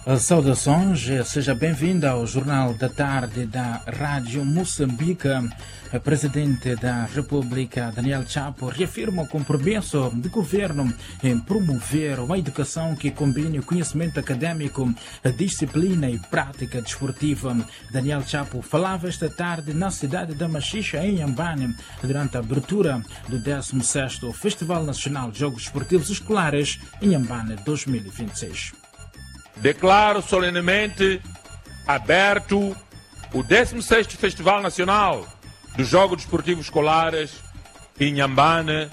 Saudações, seja bem-vindo ao Jornal da Tarde da Rádio Moçambique. O Presidente da República, Daniel Chapo, reafirma o compromisso do governo em promover uma educação que combine o conhecimento académico, a disciplina e prática desportiva. Daniel Chapo falava esta tarde na cidade da Machixe, em Inhambane, durante a abertura do 16º Festival Nacional de Jogos Esportivos Escolares Inhambane 2026. Declaro solenemente aberto o 16º Festival Nacional dos Jogos Desportivos Escolares Inhambane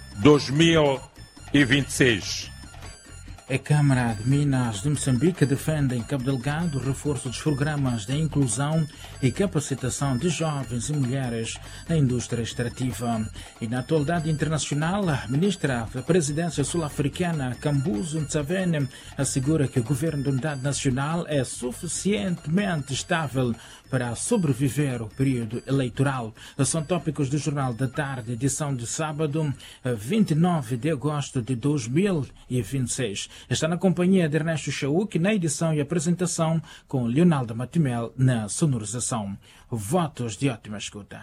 2026. A Câmara de Minas de Moçambique defende em Cabo Delgado o reforço dos programas de inclusão e capacitação de jovens e mulheres na indústria extrativa. E na atualidade internacional, a ministra da Presidência sul-africana, Kambuzu Ntshavheni, assegura que o governo da Unidade Nacional é suficientemente estável para sobreviver ao período eleitoral. São tópicos do Jornal da Tarde, edição de sábado, 29 de agosto de 2026. Está na companhia de Ernesto Chauk na edição e apresentação, com Leonardo Matimel na sonorização. Votos de ótima escuta.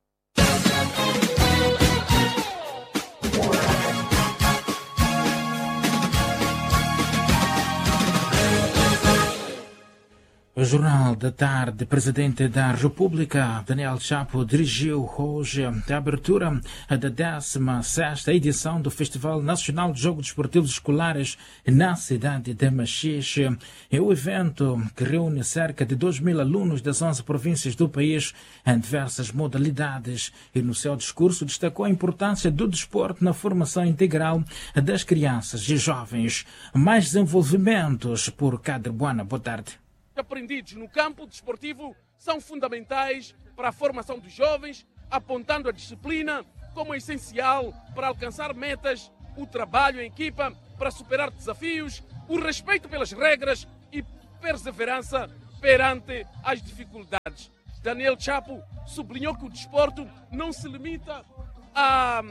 O Jornal da Tarde, Presidente da República, Daniel Chapo, dirigiu hoje a abertura da 16ª edição do Festival Nacional de Jogos Desportivos Escolares na cidade de Machixe. É o evento que reúne cerca de 2.000 alunos das 11 províncias do país em diversas modalidades e no seu discurso destacou a importância do desporto na formação integral das crianças e jovens. Mais desenvolvimentos por Cadre Buana. Boa tarde. Aprendidos no campo desportivo são fundamentais para a formação dos jovens, apontando a disciplina como essencial para alcançar metas, o trabalho em equipa para superar desafios, o respeito pelas regras e perseverança perante as dificuldades. Daniel Chapo sublinhou que o desporto não se limita à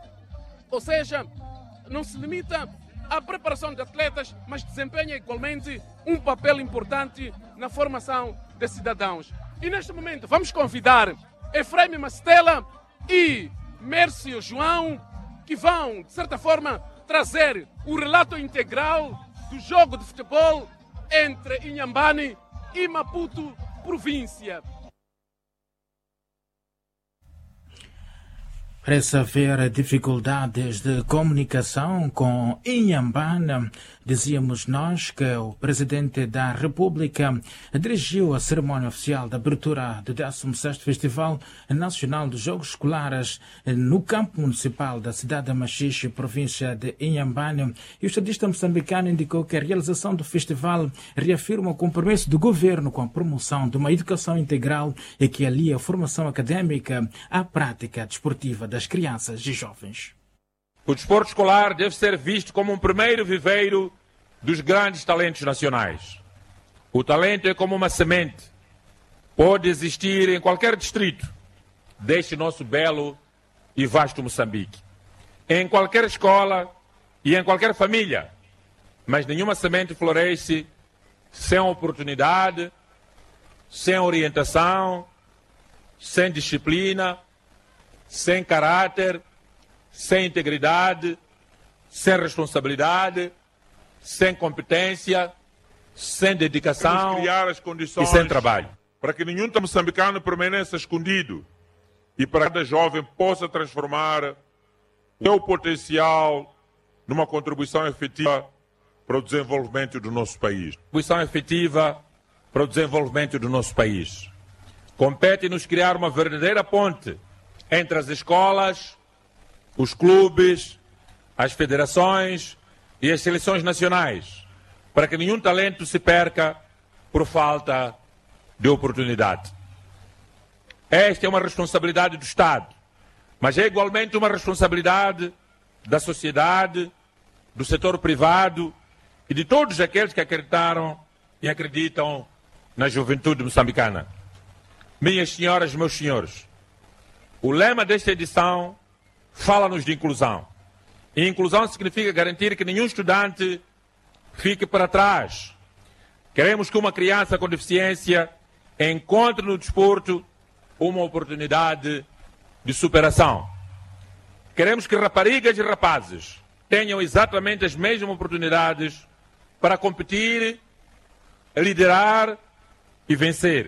preparação de atletas, mas desempenha igualmente um papel importante na formação de cidadãos. E neste momento vamos convidar Efraim Mastela e Mércio João, que vão, de certa forma, trazer o relato integral do jogo de futebol entre Inhambane e Maputo, província. Parece haver dificuldades de comunicação com Inhambane. Dizíamos nós que o Presidente da República dirigiu a cerimónia oficial da abertura do 16º Festival Nacional dos Jogos Escolares no campo municipal da cidade de Machixe, província de Inhambane. E o estadista moçambicano indicou que a realização do festival reafirma o compromisso do governo com a promoção de uma educação integral e que alia a formação académica à prática desportiva das crianças e jovens. O desporto escolar deve ser visto como um primeiro viveiro dos grandes talentos nacionais. O talento é como uma semente. Pode existir em qualquer distrito deste nosso belo e vasto Moçambique. Em qualquer escola e em qualquer família. Mas nenhuma semente floresce sem oportunidade, sem orientação, sem disciplina, sem caráter, sem integridade, sem responsabilidade, sem competência, sem dedicação criar as condições e sem trabalho. Para que nenhum moçambicano permaneça escondido e para que cada jovem possa transformar o seu potencial numa contribuição efetiva para o desenvolvimento do nosso país. Contribuição efetiva para o desenvolvimento do nosso país. Compete-nos criar uma verdadeira ponte entre as escolas, os clubes, as federações e as seleções nacionais, para que nenhum talento se perca por falta de oportunidade. Esta é uma responsabilidade do Estado, mas é igualmente uma responsabilidade da sociedade, do setor privado e de todos aqueles que acreditaram e acreditam na juventude moçambicana. Minhas senhoras e meus senhores, o lema desta edição fala-nos de inclusão. E inclusão significa garantir que nenhum estudante fique para trás. Queremos que uma criança com deficiência encontre no desporto uma oportunidade de superação. Queremos que raparigas e rapazes tenham exatamente as mesmas oportunidades para competir, liderar e vencer.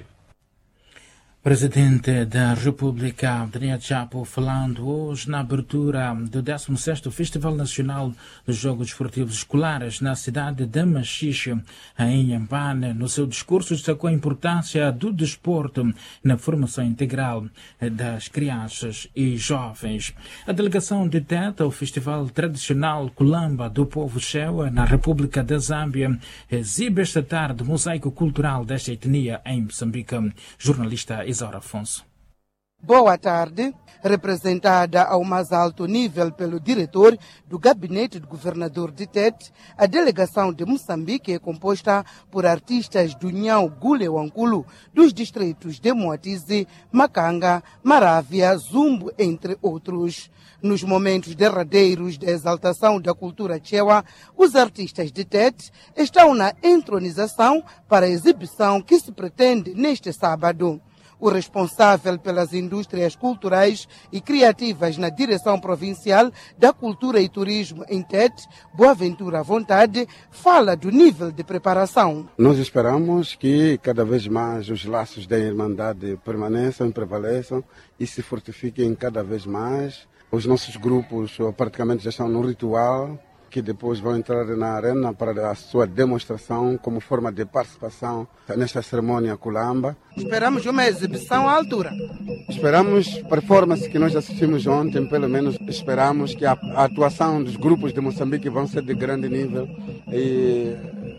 Presidente da República, Daniel Chapo, falando hoje na abertura do 16º Festival Nacional dos Jogos Desportivos Escolares na cidade de Machixe, em Inhambane. No seu discurso destacou a importância do desporto na formação integral das crianças e jovens. A delegação de Teta, o Festival Tradicional Kulamba do Povo Chewa, na República da Zâmbia, exibe esta tarde o mosaico cultural desta etnia em Moçambique. Jornalista Isaura Afonso. Boa tarde. Representada ao mais alto nível pelo diretor do gabinete do governador de Tete, a delegação de Moçambique é composta por artistas do Nhau Gule Wankulo, dos distritos de Moatize, Macanga, Marávia, Zumbo, entre outros. Nos momentos derradeiros da exaltação da cultura chewa, os artistas de Tete estão na entronização para a exibição que se pretende neste sábado. O responsável pelas indústrias culturais e criativas na Direção Provincial da Cultura e Turismo em Tete, Boaventura Vontade, fala do nível de preparação. Nós esperamos que cada vez mais os laços da Irmandade permaneçam e prevaleçam e se fortifiquem cada vez mais. Os nossos grupos praticamente já estão no ritual, que depois vão entrar na arena para a sua demonstração como forma de participação nesta cerimônia Kulamba. Esperamos uma exibição à altura. Esperamos performance que nós assistimos ontem, pelo menos esperamos que a atuação dos grupos de Moçambique vão ser de grande nível e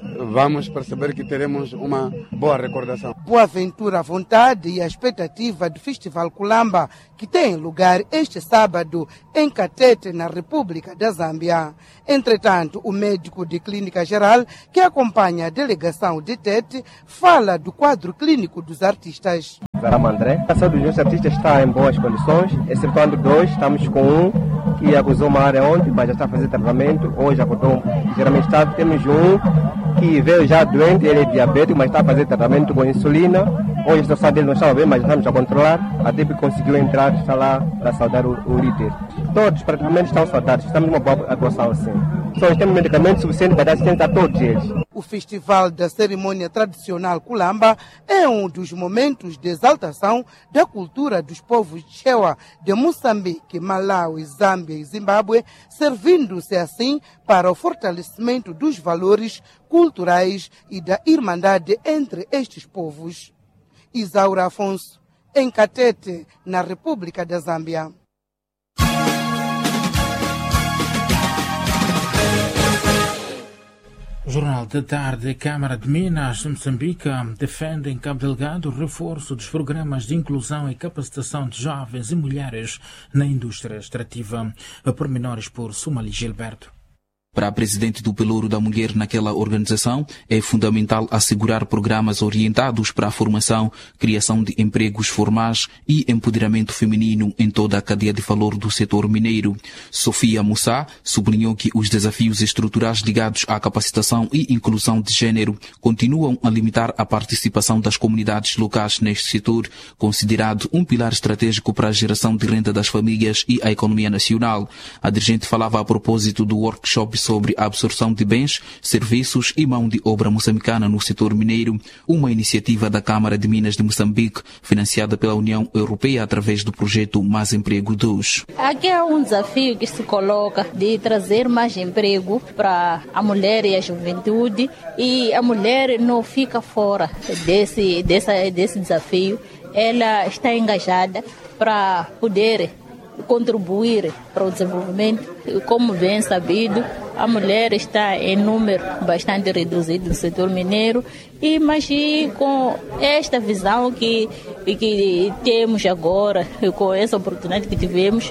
vamos perceber que teremos uma boa recordação. Boaventura Vontade e a expectativa do Festival Kulamba, que tem lugar este sábado em Katete, na República da Zâmbia. Entretanto, o médico de clínica geral, que acompanha a delegação de Tete, fala do quadro clínico dos artistas. André, a saúde dos artistas está em boas condições, excetuando dois. Estamos com um que acusou uma área ontem, mas já está a fazer tratamento. Hoje acordou geralmente estável. Temos um que veio já doente, ele é diabético, mas está a fazer tratamento com insulina. Hoje a situação dele não estava bem, mas estamos a controlar, até que conseguiu entrar, está lá para saudar o líder. Todos praticamente estão saudados, estamos numa boa atuação assim. Só temos medicamentos suficientes para dar assistência a todos eles. O festival da cerimônia tradicional Kulamba é um dos momentos de exaltação da cultura dos povos Chewa de Moçambique, Malawi, Zâmbia e Zimbábue, servindo-se assim para o fortalecimento dos valores culturais e da irmandade entre estes povos. Isaura Afonso, em Katete, na República da Zâmbia. Jornal da Tarde. Câmara de Minas de Moçambique defende em Cabo Delgado o reforço dos programas de inclusão e capacitação de jovens e mulheres na indústria extrativa. Pormenores por Sumali Gilberto. Para a presidente do Pelouro da Mulher naquela organização, é fundamental assegurar programas orientados para a formação, criação de empregos formais e empoderamento feminino em toda a cadeia de valor do setor mineiro. Sofia Moussa sublinhou que os desafios estruturais ligados à capacitação e inclusão de género continuam a limitar a participação das comunidades locais neste setor, considerado um pilar estratégico para a geração de renda das famílias e a economia nacional. A dirigente falava a propósito do workshop sobre a absorção de bens, serviços e mão de obra moçambicana no setor mineiro, uma iniciativa da Câmara de Minas de Moçambique, financiada pela União Europeia através do projeto Mais Emprego 2. Aqui é um desafio que se coloca de trazer mais emprego para a mulher e a juventude, e a mulher não fica fora desse desafio. Ela está engajada para poder contribuir para o desenvolvimento. Como bem sabido, a mulher está em número bastante reduzido no setor mineiro, mas com esta visão que temos agora, com essa oportunidade que tivemos,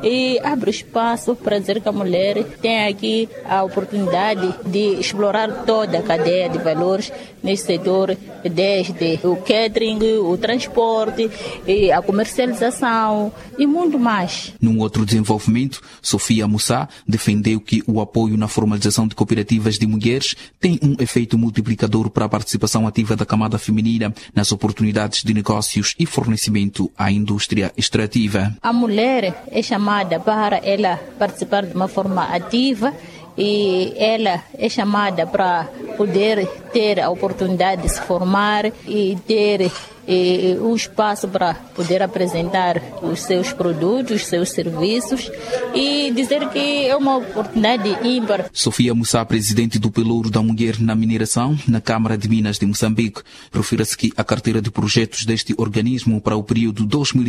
e abre espaço para dizer que a mulher tem aqui a oportunidade de explorar toda a cadeia de valores nesse setor, desde o catering, o transporte, a comercialização e muito mais. Num outro desenvolvimento, Sofia Moussa defendeu que o apoio na formalização de cooperativas de mulheres tem um efeito multiplicador para a participação ativa da camada feminina nas oportunidades de negócios e fornecimento à indústria extrativa. A mulher é chamada para ela participar de uma forma ativa e ela é chamada para poder ter a oportunidade de se formar e ter um espaço para poder apresentar os seus produtos, os seus serviços e dizer que é uma oportunidade ímpar. Sofia Moussa, presidente do Pelouro da Mulher na Mineração, na Câmara de Minas de Moçambique, refere-se que a carteira de projetos deste organismo para o período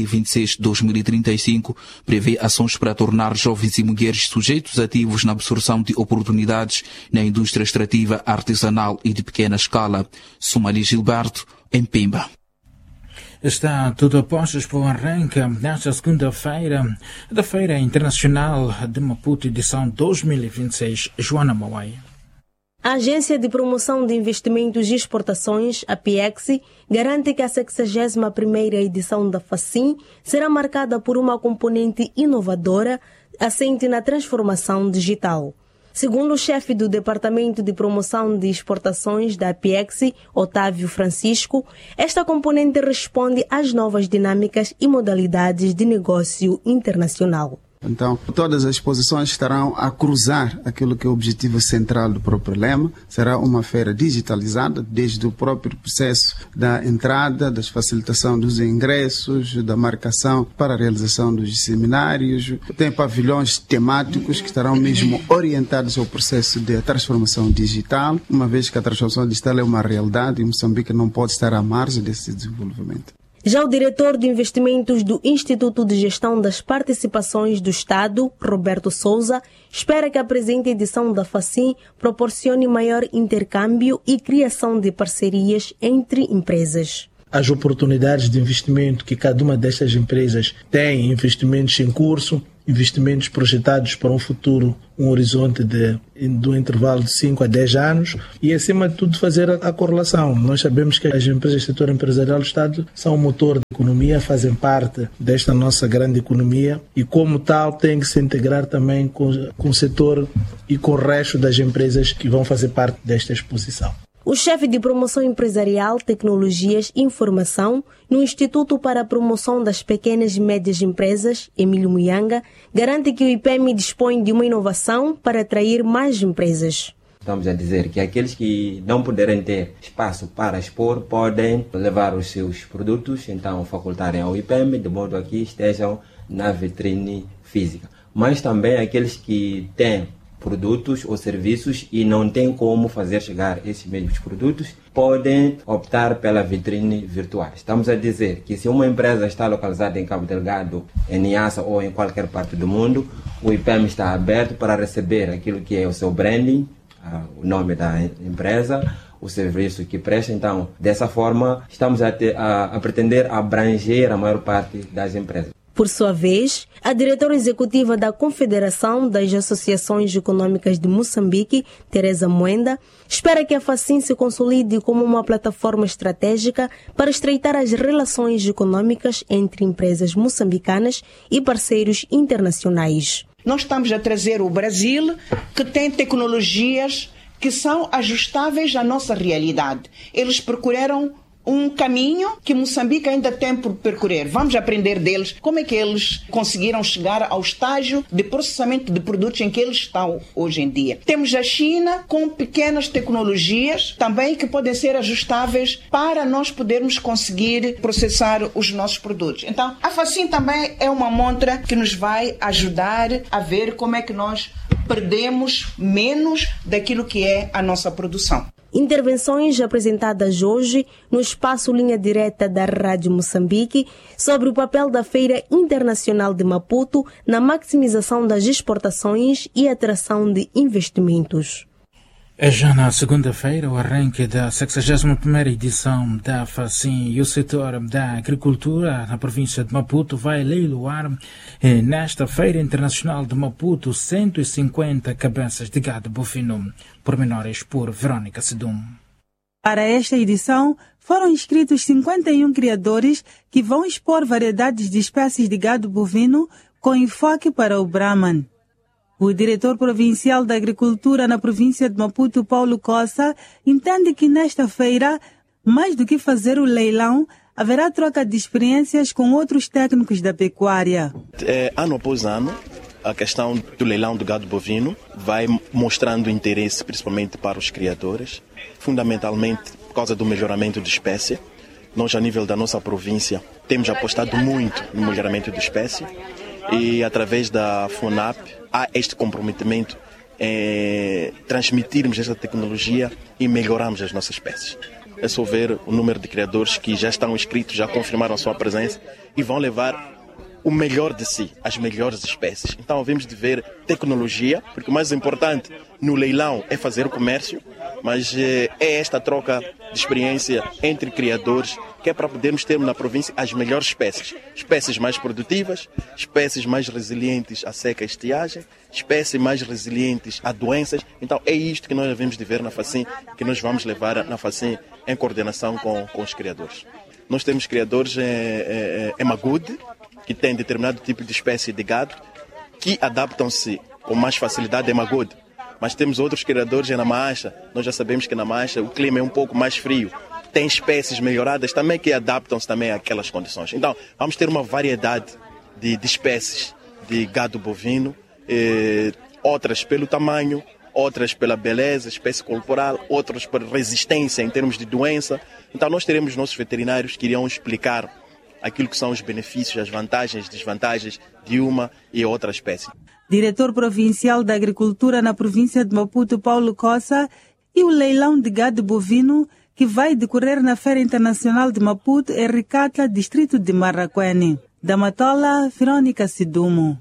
2026-2035 prevê ações para tornar jovens e mulheres sujeitos ativos na absorção de oportunidades na indústria extrativa, artesanal e de pequena escala. Sumali Gilberto, em Pemba. Está tudo a postos para o arranque nesta segunda-feira da Feira Internacional de Maputo, edição 2026. Joana Mauai. A Agência de Promoção de Investimentos e Exportações, a PIEXI, garante que a 61ª edição da FACIM será marcada por uma componente inovadora assente na transformação digital. Segundo o chefe do Departamento de Promoção de Exportações da PIEXI, Otávio Francisco, esta componente responde às novas dinâmicas e modalidades de negócio internacional. Então, todas as exposições estarão a cruzar aquilo que é o objetivo central do próprio lema. Será uma feira digitalizada, desde o próprio processo da entrada, da facilitação dos ingressos, da marcação para a realização dos seminários. Tem pavilhões temáticos que estarão mesmo orientados ao processo de transformação digital, uma vez que a transformação digital é uma realidade e Moçambique não pode estar à margem desse desenvolvimento. Já o diretor de investimentos do Instituto de Gestão das Participações do Estado, Roberto Souza, espera que a presente edição da FACIM proporcione maior intercâmbio e criação de parcerias entre empresas. As oportunidades de investimento que cada uma destas empresas tem, investimentos em curso, investimentos projetados para um futuro, um horizonte do intervalo de 5 a 10 anos e, acima de tudo, fazer a correlação. Nós sabemos que as empresas do setor empresarial do Estado são o motor da economia, fazem parte desta nossa grande economia e, como tal, têm que se integrar também com o setor e com o resto das empresas que vão fazer parte desta exposição. O chefe de Promoção Empresarial, Tecnologias e Informação no Instituto para a Promoção das Pequenas e Médias Empresas, Emílio Muyanga, garante que o IPEM dispõe de uma inovação para atrair mais empresas. Estamos a dizer que aqueles que não puderem ter espaço para expor podem levar os seus produtos, então facultarem ao IPEM, de modo que estejam na vitrine física. Mas também aqueles que têm produtos ou serviços e não tem como fazer chegar esses mesmos produtos, podem optar pela vitrine virtual. Estamos a dizer que se uma empresa está localizada em Cabo Delgado, em Niassa ou em qualquer parte do mundo, o IPEM está aberto para receber aquilo que é o seu branding, o nome da empresa, o serviço que presta. Então, dessa forma, estamos a pretender abranger a maior parte das empresas. Por sua vez, a diretora executiva da Confederação das Associações Econômicas de Moçambique, Teresa Moenda, espera que a FACIM se consolide como uma plataforma estratégica para estreitar as relações econômicas entre empresas moçambicanas e parceiros internacionais. Nós estamos a trazer o Brasil, que tem tecnologias que são ajustáveis à nossa realidade. Eles procuraram um caminho que Moçambique ainda tem por percorrer. Vamos aprender deles como é que eles conseguiram chegar ao estágio de processamento de produtos em que eles estão hoje em dia. Temos a China com pequenas tecnologias também que podem ser ajustáveis para nós podermos conseguir processar os nossos produtos. Então, a FACIM também é uma montra que nos vai ajudar a ver como é que nós perdemos menos daquilo que é a nossa produção. Intervenções apresentadas hoje no espaço Linha Direta da Rádio Moçambique sobre o papel da Feira Internacional de Maputo na maximização das exportações e atração de investimentos. É já na segunda-feira o arranque da 61ª edição da FACIM e o setor da agricultura na província de Maputo vai leiloar nesta Feira Internacional de Maputo 150 cabeças de gado bovino. Pormenores por Verônica Sedum. Para esta edição foram inscritos 51 criadores que vão expor variedades de espécies de gado bovino com enfoque para o Brahman. O diretor provincial da Agricultura na província de Maputo, Paulo Costa, entende que nesta feira, mais do que fazer o leilão, haverá troca de experiências com outros técnicos da pecuária. Ano após ano, a questão do leilão do gado bovino vai mostrando interesse principalmente para os criadores, fundamentalmente por causa do melhoramento de espécie. Nós, a nível da nossa província, temos apostado muito no melhoramento de espécie e, através da FUNAP, há este comprometimento em transmitirmos esta tecnologia e melhorarmos as nossas espécies. É só ver o número de criadores que já estão inscritos, já confirmaram a sua presença e vão levar o melhor de si, as melhores espécies. Então, havemos de ver tecnologia, porque o mais importante no leilão é fazer o comércio, mas é esta troca de experiência entre criadores que é para podermos ter na província as melhores espécies. Espécies mais produtivas, espécies mais resilientes à seca e estiagem, espécies mais resilientes a doenças. Então, é isto que nós devemos de ver na FACIM, que nós vamos levar na FACIM em coordenação com os criadores. Nós temos criadores em Magude, que têm determinado tipo de espécie de gado, que adaptam-se com mais facilidade em Magude. Mas temos outros criadores na Mancha. Nós já sabemos que na Mancha o clima é um pouco mais frio. Tem espécies melhoradas também que adaptam-se também àquelas condições. Então, vamos ter uma variedade de espécies de gado bovino, outras pelo tamanho, outras pela beleza, espécie corporal, outras por resistência em termos de doença. Então, nós teremos nossos veterinários que irão explicar aquilo que são os benefícios, as vantagens e desvantagens de uma e outra espécie. Diretor provincial da Agricultura na província de Maputo, Paulo Costa, e o leilão de gado bovino que vai decorrer na Feira Internacional de Maputo em Ricata, distrito de Marraquene. Da Matola, Verônica Sidumo.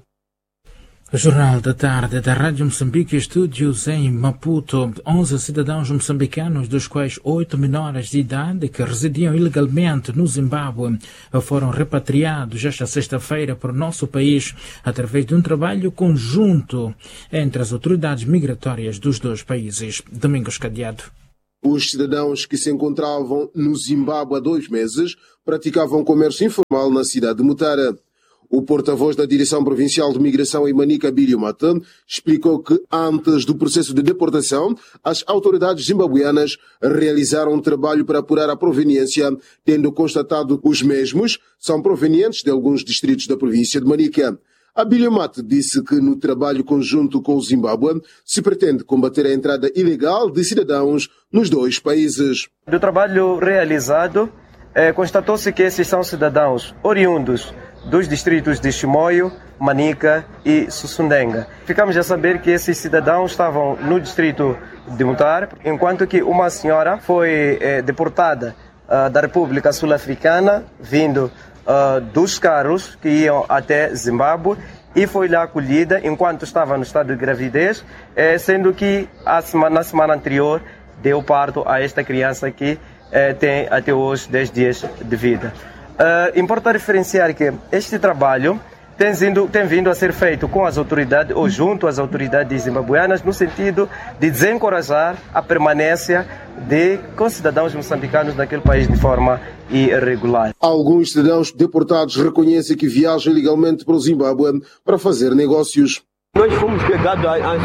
O Jornal da Tarde da Rádio Moçambique, estúdios em Maputo. 11 cidadãos moçambicanos, dos quais 8 menores de idade que residiam ilegalmente no Zimbábue, foram repatriados esta sexta-feira para o nosso país através de um trabalho conjunto entre as autoridades migratórias dos dois países. Domingos Cadeado. Os cidadãos que se encontravam no Zimbábue há 2 meses praticavam comércio informal na cidade de Mutara. O porta-voz da Direção Provincial de Migração em Manica, Abílio Mata, explicou que antes do processo de deportação, as autoridades zimbabuianas realizaram um trabalho para apurar a proveniência, tendo constatado que os mesmos são provenientes de alguns distritos da província de Manica. Abílio Mata disse que no trabalho conjunto com o Zimbábue se pretende combater a entrada ilegal de cidadãos nos dois países. Do trabalho realizado, constatou-se que esses são cidadãos oriundos dos distritos de Chimoio, Manica e Sussundenga. Ficamos a saber que esses cidadãos estavam no distrito de Mutar, enquanto que uma senhora foi deportada da República Sul-Africana, vindo dos carros que iam até Zimbábue, e foi lá acolhida enquanto estava no estado de gravidez, sendo que na semana anterior deu parto a esta criança que tem até hoje 10 dias de vida. Importa referenciar que este trabalho tem vindo a ser feito com as autoridades ou junto às autoridades zimbabuianas no sentido de desencorajar a permanência de concidadãos moçambicanos naquele país de forma irregular. Alguns cidadãos deportados reconhecem que viajam ilegalmente para o Zimbábue para fazer negócios. Nós fomos pegados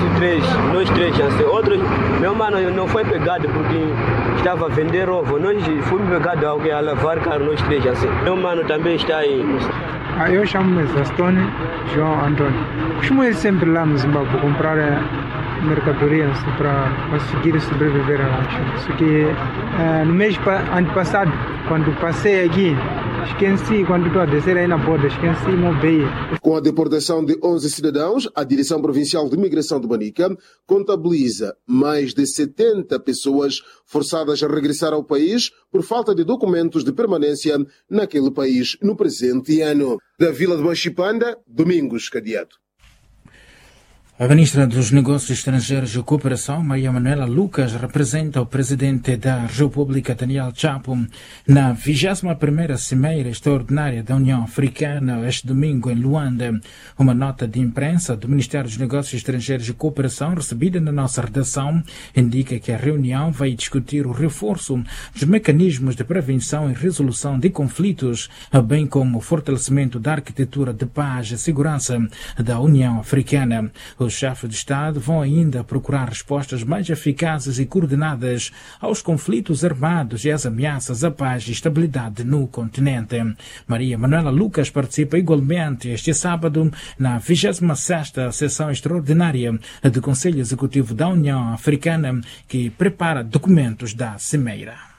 nós três, assim. Outros, meu mano não foi pegado porque estava a vender ovo. Nós fomos pegados a lavar carro, nós três, assim. Meu mano também está aí. Eu chamo-me Zastone João Antônio. Costumo ir sempre lá no Zimbábue comprar mercadoria assim, para conseguir sobreviver lá. Isso que no mês antepassado, quando passei aqui, esqueci, quando estou a descer aí na borda, esqueci meu bem. Com a deportação de 11 cidadãos, a Direção Provincial de Migração de Manica contabiliza mais de 70 pessoas forçadas a regressar ao país por falta de documentos de permanência naquele país no presente ano. Da Vila de Machipanda, Domingos Cadeado. A ministra dos Negócios Estrangeiros e Cooperação, Maria Manuela Lucas, representa o presidente da República, Daniel Chapo, na 21ª Cimeira Extraordinária da União Africana, este domingo em Luanda. Uma nota de imprensa do Ministério dos Negócios Estrangeiros e Cooperação, recebida na nossa redação, indica que a reunião vai discutir o reforço dos mecanismos de prevenção e resolução de conflitos, bem como o fortalecimento da arquitetura de paz e segurança da União Africana. Os chefes de Estado vão ainda procurar respostas mais eficazes e coordenadas aos conflitos armados e às ameaças à paz e estabilidade no continente. Maria Manuela Lucas participa igualmente este sábado na 26ª Sessão Extraordinária do Conselho Executivo da União Africana, que prepara documentos da Cimeira.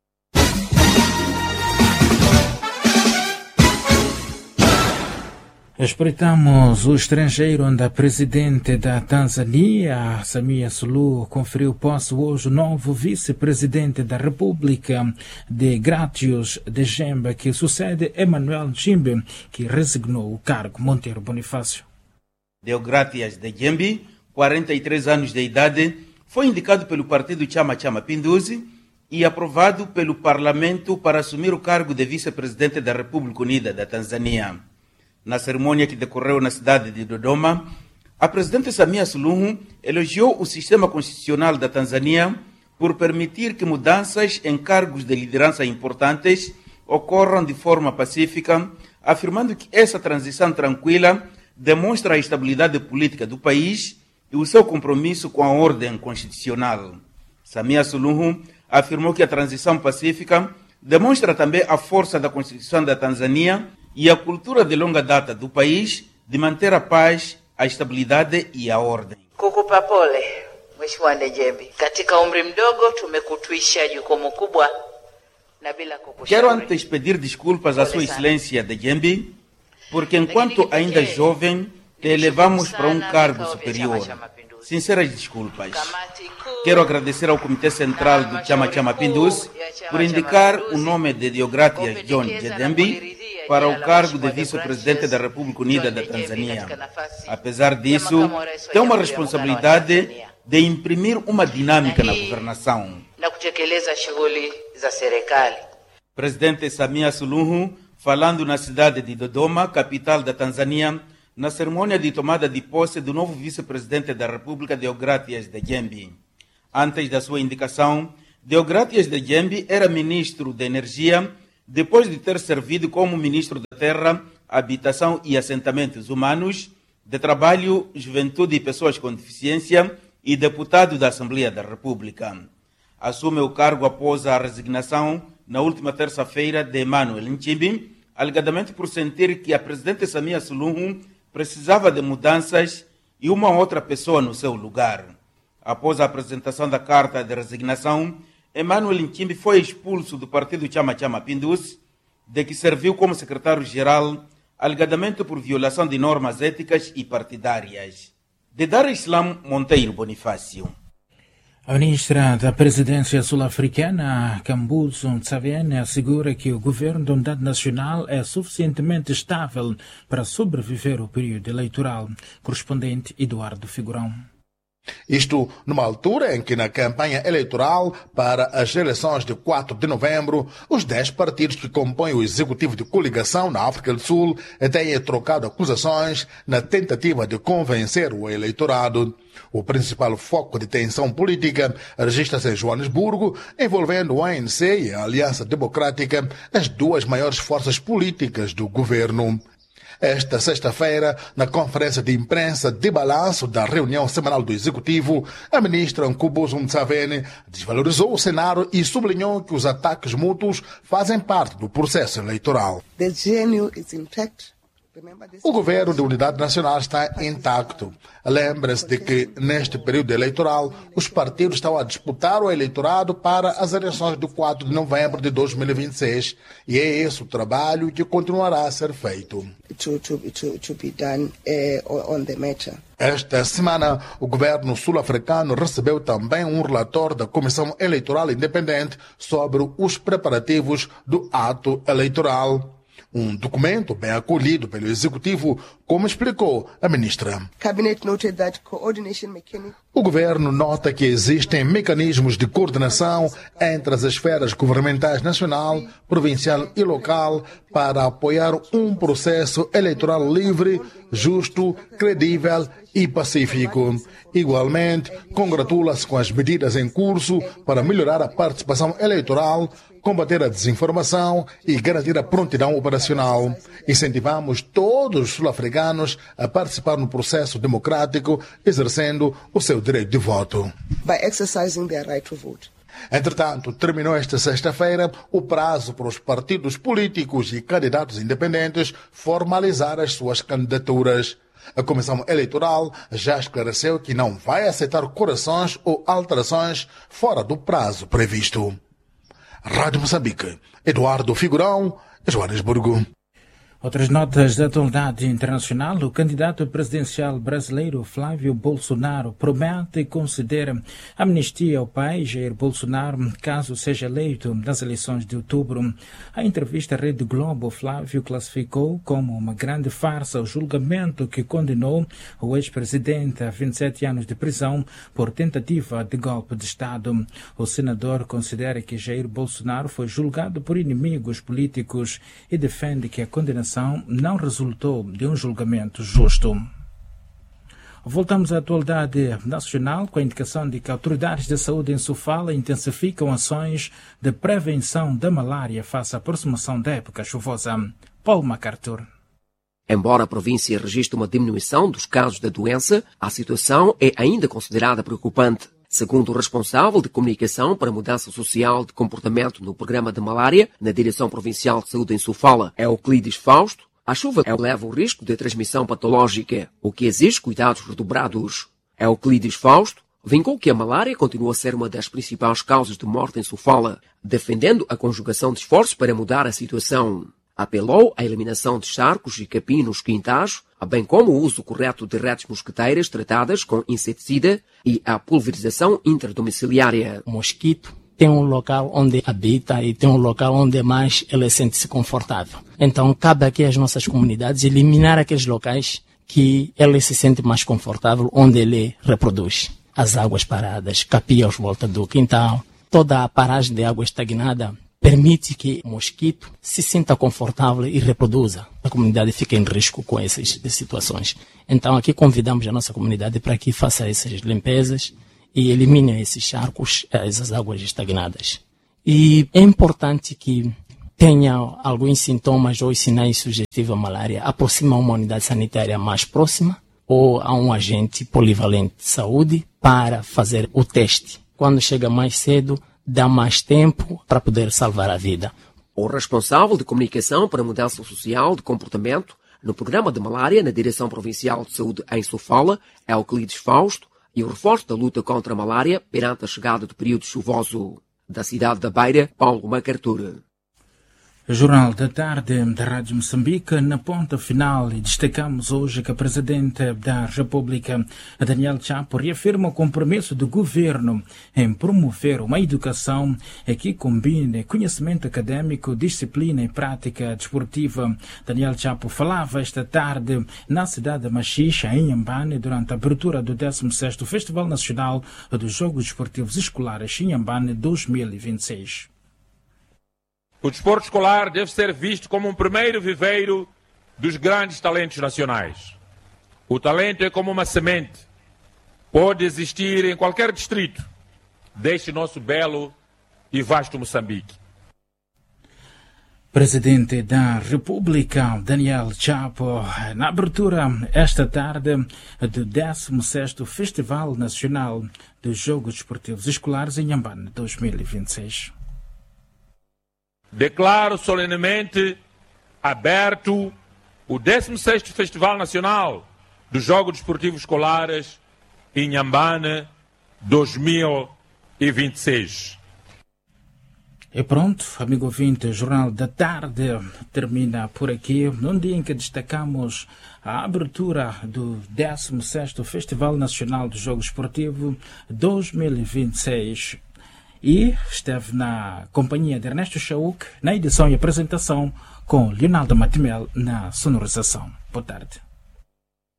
Espreitamos o estrangeiro, onde a presidente da Tanzânia, Samia Suluhu, conferiu posse hoje o novo vice-presidente da República, Deogratias Dejembe, que sucede Emmanuel Nchimbi, que resignou o cargo. Monteiro Bonifácio. Deogratias Dejembe, 43 anos de idade, foi indicado pelo partido Chama Cha Mapinduzi e aprovado pelo Parlamento para assumir o cargo de vice-presidente da República Unida da Tanzânia. Na cerimônia que decorreu na cidade de Dodoma, a presidente Samia Suluhu elogiou o sistema constitucional da Tanzânia por permitir que mudanças em cargos de liderança importantes ocorram de forma pacífica, afirmando que essa transição tranquila demonstra a estabilidade política do país e o seu compromisso com a ordem constitucional. Samia Suluhu afirmou que a transição pacífica demonstra também a força da Constituição da Tanzânia e a cultura de longa data do país de manter a paz, a estabilidade e a ordem. Kukupa pole Mheshimiwa Ndejembi, katika umri mdogo tumekutwisha jukumu kubwa na bila kukushauri. Quero antes pedir desculpas à Sua Excelência Ndejembi, porque enquanto ainda jovem te elevamos para um cargo superior. Sinceras desculpas. Quero agradecer ao Comitê Central do Chama Cha Mapinduzi por indicar o nome de Deogratias John Dejembe para o cargo de vice-presidente da República Unida da Tanzânia. Apesar disso, tem uma responsabilidade de imprimir uma dinâmica na governação. Presidente Samia Suluhu, falando na cidade de Dodoma, capital da Tanzânia, na cerimônia de tomada de posse do novo vice-presidente da República, Deogratias Dejembe. Antes da sua indicação, Deogratias Dejembe era ministro da Energia, depois de ter servido como ministro da Terra, Habitação e Assentamentos Humanos, de Trabalho, Juventude e Pessoas com Deficiência e deputado da Assembleia da República. Assume o cargo após a resignação, na última terça-feira, de Emmanuel Nchimbi, alegadamente por sentir que a presidente Samia Suluhu precisava de mudanças e uma outra pessoa no seu lugar. Após a apresentação da carta de resignação, Emmanuel Nchimbi foi expulso do partido Chama Cha Mapinduzi, de que serviu como secretário-geral, alegadamente por violação de normas éticas e partidárias. De Dar es Salaam, Monteiro Bonifácio. A ministra da Presidência sul-africana, Kambuzo Ntshavheni, assegura que o governo da Unidade Nacional é suficientemente estável para sobreviver ao período eleitoral. Correspondente Eduardo Figurão. Isto numa altura em que na campanha eleitoral para as eleições de 4 de novembro, os 10 partidos que compõem o executivo de coligação na África do Sul têm trocado acusações na tentativa de convencer o eleitorado. O principal foco de tensão política registra-se em Joanesburgo, envolvendo o ANC e a Aliança Democrática, as duas maiores forças políticas do governo. Esta sexta-feira, na conferência de imprensa de balanço da reunião semanal do Executivo, a ministra Kambuzo Ntshavheni desvalorizou o cenário e sublinhou que os ataques mútuos fazem parte do processo eleitoral. The GNU is intact. O governo de unidade nacional está intacto. Lembre-se de que, neste período eleitoral, os partidos estão a disputar o eleitorado para as eleições de 4 de novembro de 2026. E é esse o trabalho que continuará a ser feito. To be done on the matter. Esta semana, o governo sul-africano recebeu também um relatório da Comissão Eleitoral Independente sobre os preparativos do ato eleitoral. um documento bem acolhido pelo Executivo, como explicou a ministra. Cabinet noted that coordination mechanism. O governo nota que existem mecanismos de coordenação entre as esferas governamentais nacional, provincial e local para apoiar um processo eleitoral livre, justo, credível e pacífico. Igualmente, congratula-se com as medidas em curso para melhorar a participação eleitoral, combater a desinformação e garantir a prontidão operacional. Incentivamos todos os sul-africanos a participar no processo democrático, exercendo o seu direito de voto. By exercising their right to vote. Entretanto, terminou esta sexta-feira o prazo para os partidos políticos e candidatos independentes formalizar as suas candidaturas. A Comissão Eleitoral já esclareceu que não vai aceitar correções ou alterações fora do prazo previsto. Rádio Moçambique, Eduardo Figurão, Joanesburgo. Outras notas da atualidade internacional. O candidato presidencial brasileiro Flávio Bolsonaro promete conceder amnistia ao pai Jair Bolsonaro caso seja eleito nas eleições de outubro. A entrevista à Rede Globo, Flávio classificou como uma grande farsa o julgamento que condenou o ex-presidente a 27 anos de prisão por tentativa de golpe de Estado. O senador considera que Jair Bolsonaro foi julgado por inimigos políticos e defende que a condenação não resultou de um julgamento justo. Voltamos à atualidade nacional com a indicação de que autoridades de saúde em Sofala intensificam ações de prevenção da malária face à aproximação da época chuvosa. Paulo MacArthur. Embora a província registre uma diminuição dos casos da doença, a situação é ainda considerada preocupante. Segundo o responsável de comunicação para a mudança social de comportamento no programa de malária, na Direção Provincial de Saúde em Sofala, Euclides Fausto, a chuva eleva o risco de transmissão patológica, o que exige cuidados redobrados. Euclides Fausto vincou que a malária continua a ser uma das principais causas de morte em Sofala, defendendo a conjugação de esforços para mudar a situação. Apelou à eliminação de charcos e capim nos quintais, bem como o uso correto de redes mosquiteiras tratadas com inseticida e a pulverização interdomiciliária. O mosquito tem um local onde habita e tem um local onde mais ele sente-se confortável. Então, cabe aqui às nossas comunidades eliminar aqueles locais que ele se sente mais confortável, onde ele reproduz. As águas paradas, capim às voltas do quintal, toda a paragem de água estagnada permite que o mosquito se sinta confortável e reproduza. A comunidade fica em risco com essas situações. Então aqui convidamos a nossa comunidade para que faça essas limpezas e elimine esses charcos, essas águas estagnadas. E é importante que tenha alguns sintomas ou sinais sugestivos à malária, aproxima uma unidade sanitária mais próxima ou a um agente polivalente de saúde para fazer o teste. Quando chega mais cedo, dá mais tempo para poder salvar a vida. O responsável de comunicação para a mudança social de comportamento no programa de malária na Direção Provincial de Saúde em Sofala, Euclides Fausto, e o reforço da luta contra a malária perante a chegada do período chuvoso. Da cidade da Beira, Paulo MacArthur. Jornal da Tarde da Rádio Moçambique, na ponta final, e destacamos hoje que a Presidente da República, Daniel Chapo, reafirma o compromisso do governo em promover uma educação que combine conhecimento acadêmico, disciplina e prática desportiva. Daniel Chapo falava esta tarde na cidade de Machixa, em Inhambane, durante a abertura do 16º Festival Nacional dos Jogos Desportivos Escolares Inhambane 2026. O desporto escolar deve ser visto como um primeiro viveiro dos grandes talentos nacionais. O talento é como uma semente. Pode existir em qualquer distrito deste nosso belo e vasto Moçambique. Presidente da República, Daniel Chapo, na abertura esta tarde do 16º Festival Nacional dos Jogos Desportivos Escolares em Inhambane 2026. Declaro solenemente aberto o 16º Festival Nacional dos Jogos Desportivos Escolares em Inhambane 2026. E pronto, amigo ouvinte, o Jornal da Tarde termina por aqui, num dia em que destacamos a abertura do 16º Festival Nacional dos Jogos Desportivos 2026. e esteve na companhia de Ernesto Chauk na edição e apresentação com Leonardo Matimel na sonorização. Boa tarde.